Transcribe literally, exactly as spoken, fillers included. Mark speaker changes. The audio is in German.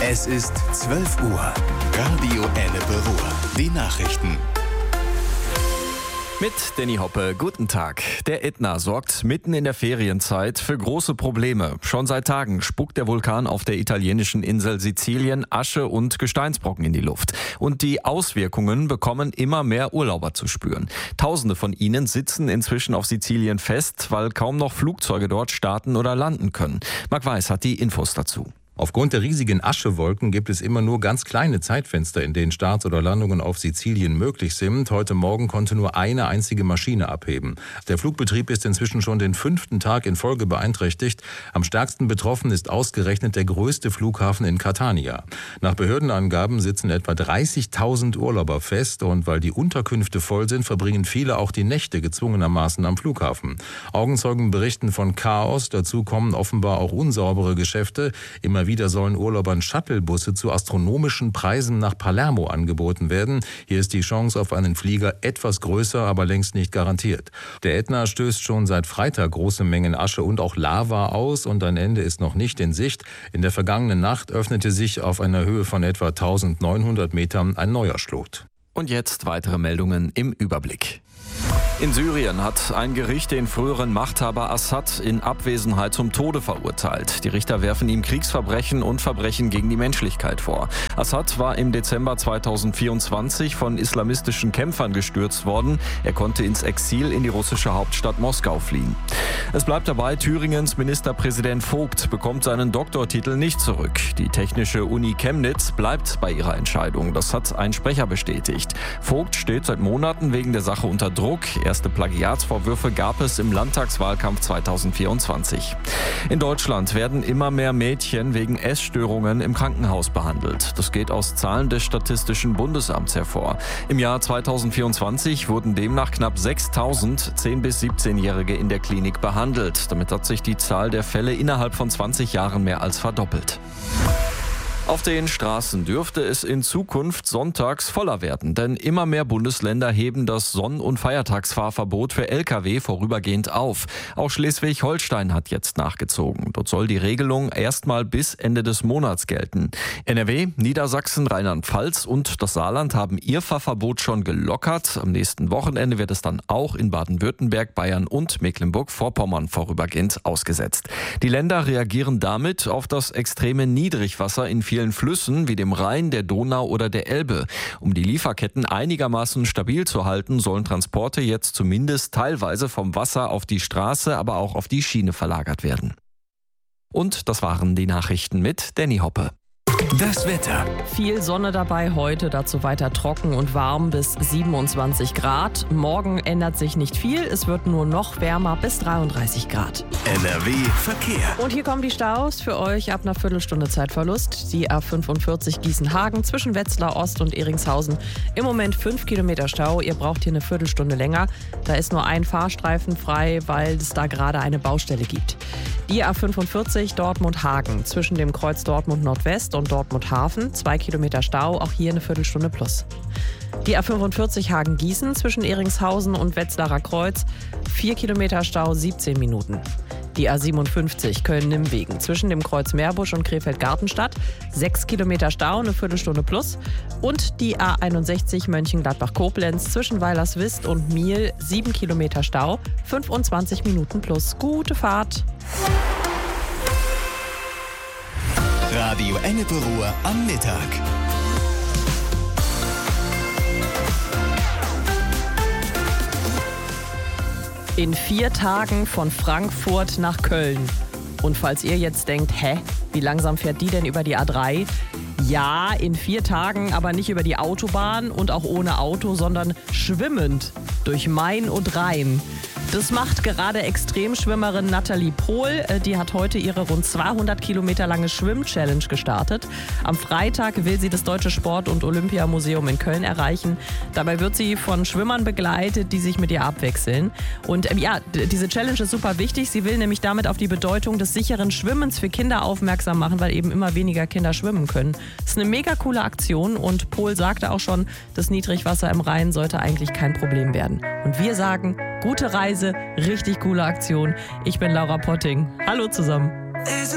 Speaker 1: Es ist zwölf Uhr. Radio Ennepe Ruhr. Die Nachrichten.
Speaker 2: Mit Danny Hoppe, guten Tag. Der Ätna sorgt mitten in der Ferienzeit für große Probleme. Schon seit Tagen spuckt der Vulkan auf der italienischen Insel Sizilien Asche und Gesteinsbrocken in die Luft. Und die Auswirkungen bekommen immer mehr Urlauber zu spüren. Tausende von ihnen sitzen inzwischen auf Sizilien fest, weil kaum noch Flugzeuge dort starten oder landen können. Marc Weiß hat die Infos dazu.
Speaker 3: Aufgrund der riesigen Aschewolken gibt es immer nur ganz kleine Zeitfenster, in denen Starts oder Landungen auf Sizilien möglich sind. Heute Morgen konnte nur eine einzige Maschine abheben. Der Flugbetrieb ist inzwischen schon den fünften Tag in Folge beeinträchtigt. Am stärksten betroffen ist ausgerechnet der größte Flughafen in Catania. Nach Behördenangaben sitzen etwa dreißigtausend Urlauber fest und weil die Unterkünfte voll sind, verbringen viele auch die Nächte gezwungenermaßen am Flughafen. Augenzeugen berichten von Chaos, dazu kommen offenbar auch unsaubere Geschäfte. Immer wieder sollen Urlaubern Shuttlebusse zu astronomischen Preisen nach Palermo angeboten werden. Hier ist die Chance auf einen Flieger etwas größer, aber längst nicht garantiert. Der Ätna stößt schon seit Freitag große Mengen Asche und auch Lava aus und ein Ende ist noch nicht in Sicht. In der vergangenen Nacht öffnete sich auf einer Höhe von etwa eintausendneunhundert Metern ein neuer Schlot.
Speaker 2: Und jetzt weitere Meldungen im Überblick. In Syrien hat ein Gericht den früheren Machthaber Assad in Abwesenheit zum Tode verurteilt. Die Richter werfen ihm Kriegsverbrechen und Verbrechen gegen die Menschlichkeit vor. Assad war im Dezember zweitausendvierundzwanzig von islamistischen Kämpfern gestürzt worden. Er konnte ins Exil in die russische Hauptstadt Moskau fliehen. Es bleibt dabei, Thüringens Ministerpräsident Vogt bekommt seinen Doktortitel nicht zurück. Die Technische Uni Chemnitz bleibt bei ihrer Entscheidung. Das hat ein Sprecher bestätigt. Vogt steht seit Monaten wegen der Sache unter Druck. Erste Plagiatsvorwürfe gab es im Landtagswahlkampf zweitausendvierundzwanzig. In Deutschland werden immer mehr Mädchen wegen Essstörungen im Krankenhaus behandelt. Das geht aus Zahlen des Statistischen Bundesamts hervor. Im Jahr zweitausendvierundzwanzig wurden demnach knapp sechstausend zehn- bis siebzehnjährige in der Klinik behandelt. Damit hat sich die Zahl der Fälle innerhalb von zwanzig Jahren mehr als verdoppelt. Auf den Straßen dürfte es in Zukunft sonntags voller werden, denn immer mehr Bundesländer heben das Sonn- und Feiertagsfahrverbot für L K W vorübergehend auf. Auch Schleswig-Holstein hat jetzt nachgezogen. Dort soll die Regelung erstmal bis Ende des Monats gelten. N R W, Niedersachsen, Rheinland-Pfalz und das Saarland haben ihr Fahrverbot schon gelockert. Am nächsten Wochenende wird es dann auch in Baden-Württemberg, Bayern und Mecklenburg-Vorpommern vorübergehend ausgesetzt. Die Länder reagieren damit auf das extreme Niedrigwasser in vielen Flüssen wie dem Rhein, der Donau oder der Elbe. Um die Lieferketten einigermaßen stabil zu halten, sollen Transporte jetzt zumindest teilweise vom Wasser auf die Straße, aber auch auf die Schiene verlagert werden. Und das waren die Nachrichten mit Danny Hoppe.
Speaker 1: Das Wetter.
Speaker 4: Viel Sonne dabei heute, dazu weiter trocken und warm bis siebenundzwanzig Grad. Morgen ändert sich nicht viel, es wird nur noch wärmer bis dreiunddreißig Grad.
Speaker 1: N R W Verkehr.
Speaker 4: Und hier kommen die Staus für euch ab einer Viertelstunde Zeitverlust. Die A fünfundvierzig Gießen-Hagen zwischen Wetzlar Ost und Eringshausen. Im Moment fünf Kilometer Stau, ihr braucht hier eine Viertelstunde länger. Da ist nur ein Fahrstreifen frei, weil es da gerade eine Baustelle gibt. Die A fünfundvierzig Dortmund-Hagen zwischen dem Kreuz Dortmund Nordwest und Dortmund Hafen, zwei Kilometer Stau, auch hier eine Viertelstunde plus. Die A fünfundvierzig Hagen-Gießen zwischen Eringshausen und Wetzlarer Kreuz, vier Kilometer Stau, siebzehn Minuten. Die A siebenundfünfzig Köln-Nimwegen zwischen dem Kreuz Meerbusch und Krefeld-Gartenstadt, sechs Kilometer Stau, eine Viertelstunde plus. Und die A einundsechzig Mönchengladbach-Koblenz zwischen Weilerswist und Miel, sieben Kilometer Stau, fünfundzwanzig Minuten plus. Gute Fahrt!
Speaker 1: Radio Ennepe Ruhr am Mittag.
Speaker 4: In vier Tagen von Frankfurt nach Köln. Und falls ihr jetzt denkt, hä, wie langsam fährt die denn über die A drei? Ja, in vier Tagen, aber nicht über die Autobahn und auch ohne Auto, sondern schwimmend durch Main und Rhein. Das macht gerade Extremschwimmerin Nathalie Pohl. Die hat heute ihre rund zweihundert Kilometer lange Schwimm-Challenge gestartet. Am Freitag will sie das Deutsche Sport- und Olympiamuseum in Köln erreichen. Dabei wird sie von Schwimmern begleitet, die sich mit ihr abwechseln. Und ähm, ja, diese Challenge ist super wichtig. Sie will nämlich damit auf die Bedeutung des sicheren Schwimmens für Kinder aufmerksam machen, weil eben immer weniger Kinder schwimmen können. Das ist eine mega coole Aktion und Pohl sagte auch schon, das Niedrigwasser im Rhein sollte eigentlich kein Problem werden. Und wir sagen, gute Reise, richtig coole Aktion. Ich bin Laura Potting. Hallo zusammen.